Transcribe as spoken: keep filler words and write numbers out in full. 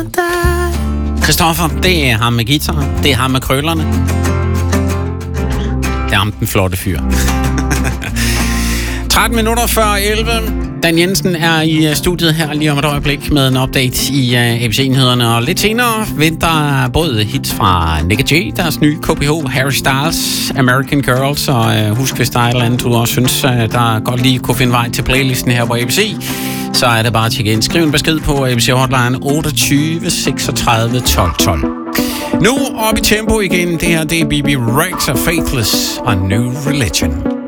Christoffer, det er ham med guitar. Det er ham med krøllerne. Det er ham den flotte fyr. tretten minutter før elleve. Dan Jensen er i studiet her lige om et øjeblik med en update i uh, A B C-nyhederne. Og lidt senere venter både hits fra Nick Jay, deres nye K P H, Harry Styles, American Girls. Og uh, husk, hvis der er et eller andet, du også synes, uh, der godt lige kunne finde vej til playlisten her på A B C, så er det bare at tjekke ind. Skriv en besked på A B C Hotline otteogtyve seksogtredive tolv tolv. Nu op i tempo igen. Det her det er B B Rex og Faithless og New Religion.